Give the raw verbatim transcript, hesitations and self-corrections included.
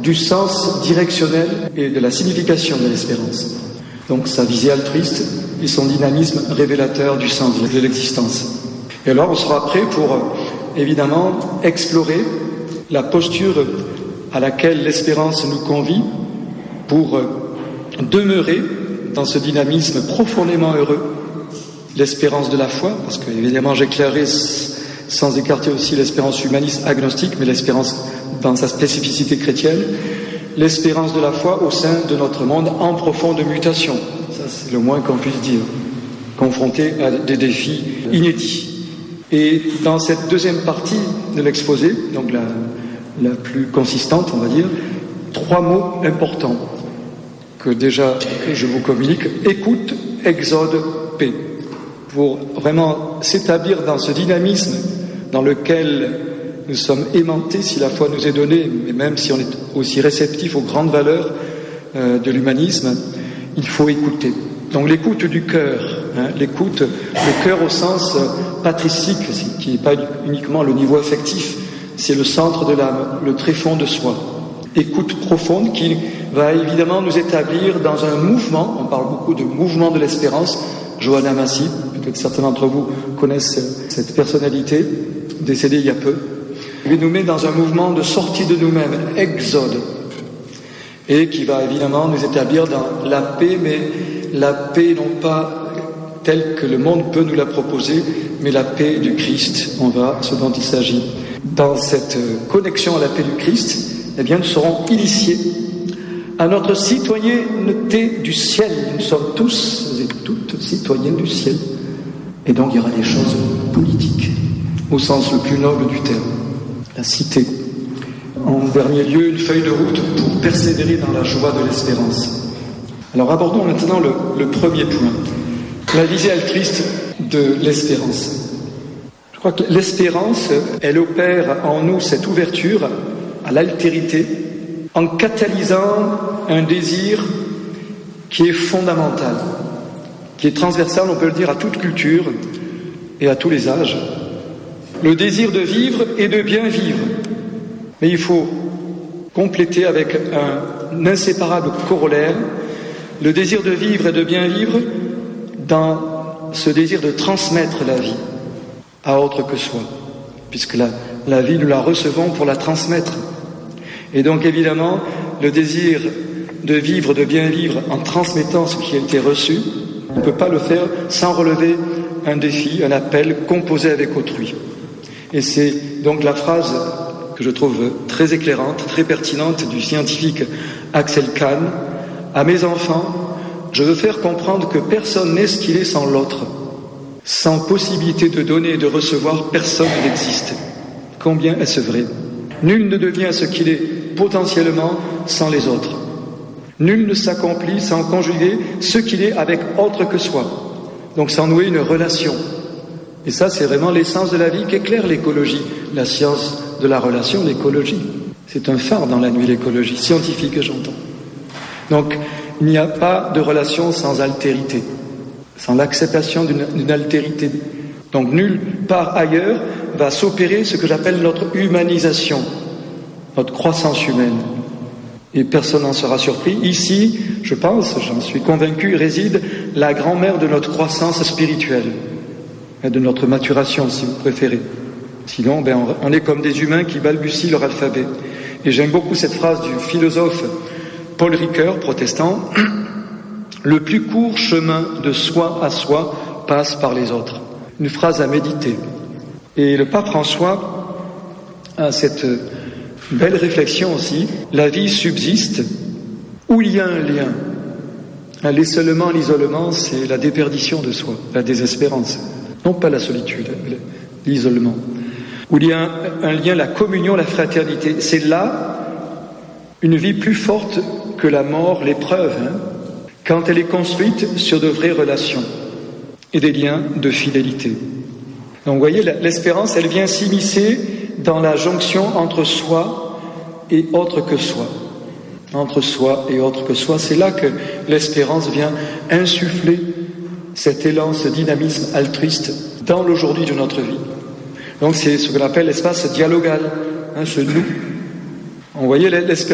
du sens directionnel et de la signification de l'espérance. Donc sa visée altruiste et son dynamisme révélateur du sens de l'existence. Et alors on sera prêt pour, évidemment, explorer la posture à laquelle l'espérance nous convie pour demeurer dans ce dynamisme profondément heureux. L'espérance de la foi, parce que évidemment j'éclairerai sans écarter aussi l'espérance humaniste agnostique, mais l'espérance dans sa spécificité chrétienne, l'espérance de la foi au sein de notre monde en profonde mutation. Ça, c'est le moins qu'on puisse dire, confronté à des défis inédits. Et dans cette deuxième partie de l'exposé, donc la, la plus consistante, on va dire, trois mots importants que déjà je vous communique: écoute, exode, paix. Pour vraiment s'établir dans ce dynamisme dans lequel nous sommes aimantés si la foi nous est donnée, mais même si on est aussi réceptif aux grandes valeurs euh, de l'humanisme, il faut écouter. Donc l'écoute du cœur, hein, l'écoute, le cœur au sens euh, patricique, qui n'est pas uniquement le niveau affectif, c'est le centre de l'âme, le tréfonds de soi. Écoute profonde qui va évidemment nous établir dans un mouvement, on parle beaucoup de mouvement de l'espérance. Johanna Massy, peut-être certains d'entre vous connaissent cette personnalité, décédée il y a peu. Il nous met dans un mouvement de sortie de nous-mêmes, exode, et qui va évidemment nous établir dans la paix, mais la paix non pas telle que le monde peut nous la proposer, mais la paix du Christ. On verra ce dont il s'agit. Dans cette connexion à la paix du Christ, eh bien, nous serons initiés à notre citoyenneté du ciel. Nous sommes tous et toutes citoyennes du ciel. Et donc il y aura des choses politiques, au sens le plus noble du terme. La cité. En dernier lieu, une feuille de route pour persévérer dans la joie de l'espérance. Alors abordons maintenant le, le premier point, la visée altruiste de l'espérance. Je crois que l'espérance, elle opère en nous cette ouverture à l'altérité, en catalysant un désir qui est fondamental, qui est transversal, on peut le dire, à toute culture et à tous les âges. Le désir de vivre et de bien vivre. Mais il faut compléter avec un inséparable corollaire, le désir de vivre et de bien vivre dans ce désir de transmettre la vie à autre que soi, puisque la, la vie, nous la recevons pour la transmettre. Et donc évidemment, le désir de vivre, de bien vivre en transmettant ce qui a été reçu, on ne peut pas le faire sans relever un défi, un appel composé avec autrui. Et c'est donc la phrase que je trouve très éclairante, très pertinente du scientifique Axel Kahn: à mes enfants, je veux faire comprendre que personne n'est ce qu'il est sans l'autre. Sans possibilité de donner et de recevoir, personne n'existe. Combien est-ce vrai? Nul ne devient ce qu'il est potentiellement sans les autres. Nul ne s'accomplit sans conjuguer ce qu'il est avec autre que soi. Donc sans nouer une relation. Et ça, c'est vraiment l'essence de la vie qu'éclaire l'écologie, la science de la relation, l'écologie. C'est un phare dans la nuit, l'écologie, scientifique, j'entends. Donc, il n'y a pas de relation sans altérité, sans l'acceptation d'une, d'une altérité. Donc, nulle part ailleurs va s'opérer ce que j'appelle notre humanisation, notre croissance humaine. Et personne n'en sera surpris. Ici, je pense, j'en suis convaincu, réside la grand-mère de notre croissance spirituelle, et de notre maturation, si vous préférez. Sinon, ben, on est comme des humains qui balbutient leur alphabet. Et j'aime beaucoup cette phrase du philosophe Paul Ricoeur, protestant: le plus court chemin de soi à soi passe par les autres. Une phrase à méditer. Et le pape François a cette belle réflexion aussi: la vie subsiste où il y a un lien. L'isolement, l'isolement, c'est la déperdition de soi, la désespérance. Non pas la solitude, l'isolement. Où il y a un, un lien, la communion, la fraternité. C'est là une vie plus forte que la mort, l'épreuve, hein, quand elle est construite sur de vraies relations et des liens de fidélité. Donc vous voyez, l'espérance, elle vient s'immiscer dans la jonction entre soi et autre que soi. Entre soi et autre que soi, c'est là que l'espérance vient insuffler cet élan, ce dynamisme altruiste dans l'aujourd'hui de notre vie. Donc c'est ce qu'on appelle l'espace dialogal, hein, ce nous. Vous voyez, l'espérance